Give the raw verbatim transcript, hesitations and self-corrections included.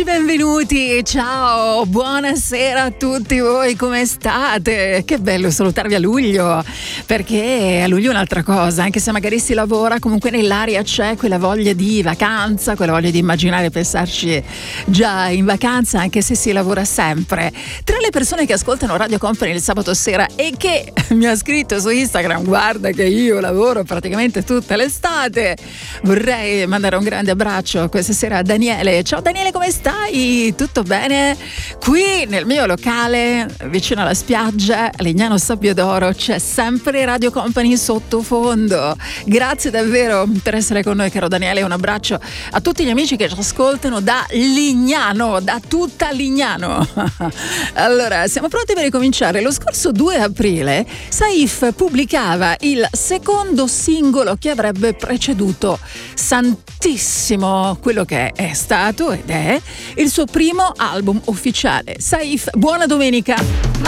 benvenuti, ciao, buonasera a tutti voi, come state? Che bello salutarvi a luglio, perché a luglio è un'altra cosa, anche se magari si lavora, comunque nell'aria c'è quella voglia di vacanza, quella voglia di immaginare e pensarci già in vacanza, anche se si lavora sempre. Tra le persone che ascoltano Radio Company il sabato sera e che mi ha scritto su Instagram, guarda che io lavoro praticamente tutta l'estate, vorrei mandare un grande abbraccio questa sera a Daniele. Ciao Daniele, come stai? Tutto bene? Qui nel mio locale, vicino alla spiaggia, Legnano Sabbio d'Oro, c'è sempre Radio Company sottofondo. Grazie davvero per essere con noi, caro Daniele. Un abbraccio a tutti gli amici che ci ascoltano da Lignano, da tutta Lignano. Allora, siamo pronti per ricominciare. Lo scorso due aprile Saif pubblicava il secondo singolo che avrebbe preceduto Santissimo, quello che è stato ed è il suo primo album ufficiale. Saif, buona domenica.